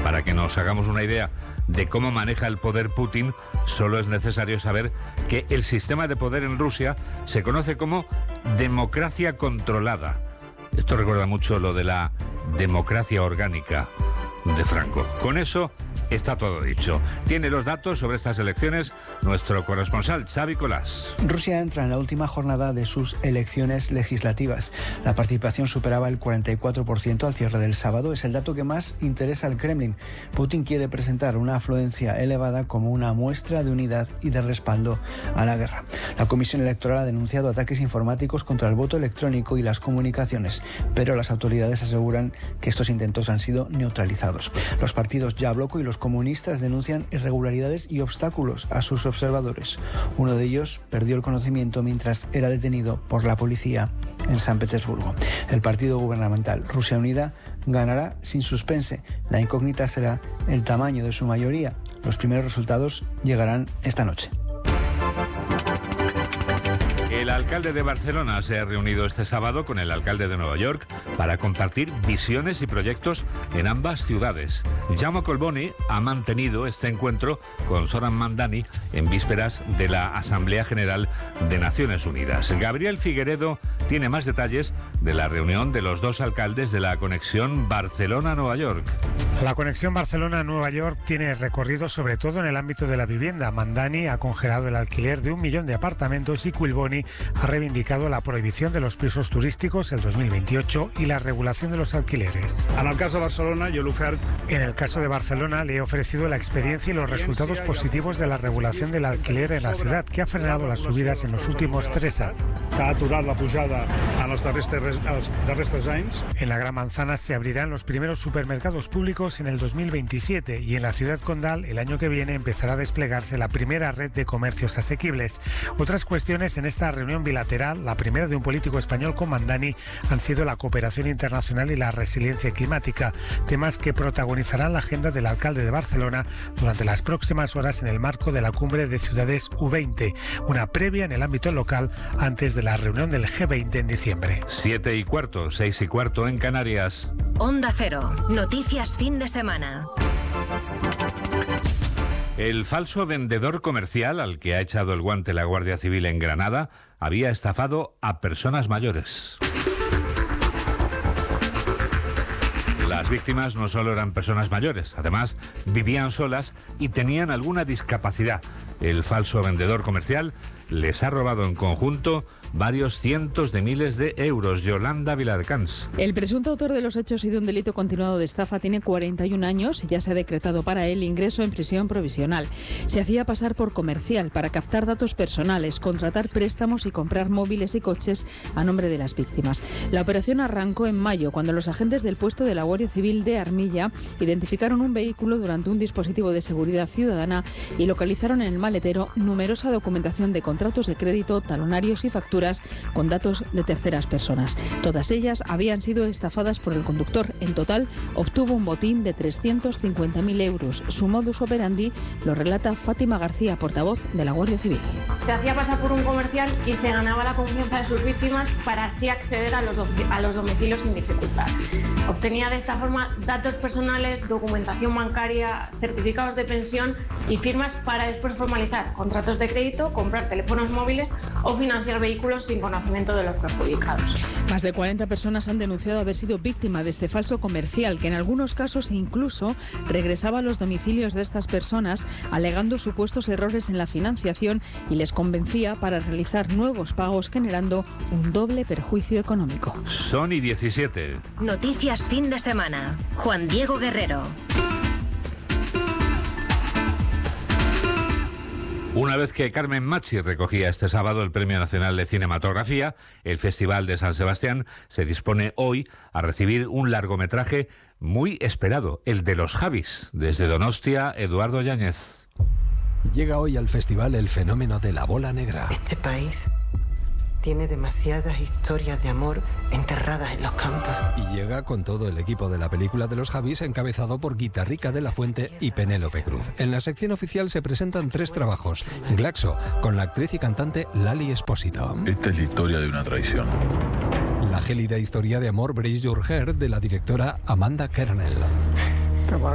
Para que nos hagamos una idea de cómo maneja el poder Putin, solo es necesario saber que el sistema de poder en Rusia se conoce como democracia controlada. Esto recuerda mucho lo de la democracia orgánica de Franco. Con eso está todo dicho. Tiene los datos sobre estas elecciones nuestro corresponsal Xavi Colás. Rusia entra en la última jornada de sus elecciones legislativas. La participación superaba el 44% al cierre del sábado. Es el dato que más interesa al Kremlin. Putin quiere presentar una afluencia elevada como una muestra de unidad y de respaldo a la guerra. La Comisión Electoral ha denunciado ataques informáticos contra el voto electrónico y las comunicaciones, pero las autoridades aseguran que estos intentos han sido neutralizados. Los partidos Yabloko y los comunistas denuncian irregularidades y obstáculos a sus observadores. Uno de ellos perdió el conocimiento mientras era detenido por la policía en San Petersburgo. El partido gubernamental Rusia Unida ganará sin suspense. La incógnita será el tamaño de su mayoría. Los primeros resultados llegarán esta noche. El alcalde de Barcelona se ha reunido este sábado con el alcalde de Nueva York para compartir visiones y proyectos en ambas ciudades. Jaume Collboni ha mantenido este encuentro con Zoran Mandani en vísperas de la Asamblea General de Naciones Unidas. Gabriel Figueredo tiene más detalles de la reunión de los dos alcaldes de la conexión Barcelona-Nueva York. La conexión Barcelona-Nueva York tiene recorrido sobre todo en el ámbito de la vivienda. Mandani ha congelado el alquiler de 1 millón de apartamentos y Collboni ha reivindicado la prohibición de los pisos turísticos el 2028 y la regulación de los alquileres. En el caso de Barcelona, yo En el caso de Barcelona, le he ofrecido la experiencia y los resultados positivos de la regulación del alquiler en la ciudad, que ha frenado las subidas en los últimos 3 años. Ha aturat la pujada en els darrers 3 anys. En la Gran Manzana se abrirán los primeros supermercados públicos en el 2027 y en la ciudad condal el año que viene empezará a desplegarse la primera red de comercios asequibles. Otras cuestiones en esta reunión bilateral, la primera de un político español con Mandani, han sido la cooperación internacional y la resiliencia climática, temas que protagonizarán la agenda del alcalde de Barcelona durante las próximas horas en el marco de la cumbre de ciudades U20, una previa en el ámbito local antes de la reunión del G20 en diciembre. 7:15, 6:15 en Canarias. Onda Cero, noticias fin de semana. El falso vendedor comercial al que ha echado el guante la Guardia Civil en Granada había estafado a personas mayores. Las víctimas no solo eran personas mayores, además vivían solas y tenían alguna discapacidad. El falso vendedor comercial les ha robado en conjunto varios cientos de miles de euros. Yolanda Viladecans. El presunto autor de los hechos y de un delito continuado de estafa tiene 41 años y ya se ha decretado para él ingreso en prisión provisional. Se hacía pasar por comercial para captar datos personales, contratar préstamos y comprar móviles y coches a nombre de las víctimas. La operación arrancó en mayo, cuando los agentes del puesto de la Guardia Civil de Armilla identificaron un vehículo durante un dispositivo de seguridad ciudadana y localizaron en el maletero numerosa documentación de contratos de crédito, talonarios y facturas con datos de terceras personas. Todas ellas habían sido estafadas por el conductor. En total, obtuvo un botín de 350.000 euros. Su modus operandi lo relata Fátima García, portavoz de la Guardia Civil. Se hacía pasar por un comercial y se ganaba la confianza de sus víctimas para así acceder a los domicilios sin dificultad. Obtenía de esta forma datos personales, documentación bancaria, certificados de pensión y firmas para después formalizar contratos de crédito, comprar teléfonos móviles o financiar vehículos sin conocimiento de los perjudicados. Más de 40 personas han denunciado haber sido víctima de este falso comercial, que en algunos casos incluso regresaba a los domicilios de estas personas alegando supuestos errores en la financiación y les convencía para realizar nuevos pagos, generando un doble perjuicio económico. Son y 17. Noticias fin de semana. Juan Diego Guerrero. Una vez que Carmen Machi recogía este sábado el Premio Nacional de Cinematografía, el Festival de San Sebastián se dispone hoy a recibir un largometraje muy esperado, el de los Javis. Desde Donostia, Eduardo Yáñez. Llega hoy al festival el fenómeno de la bola negra. Este país tiene demasiadas historias de amor enterradas en los campos. Y llega con todo el equipo de la película de los Javis, encabezado por Guitarrica de la Fuente y Penélope Cruz. En la sección oficial se presentan 3 trabajos. Glaxo, con la actriz y cantante Lali Espósito. Esta es la historia de una traición. La gélida historia de amor Brace Your Heart, de la directora Amanda Kernell.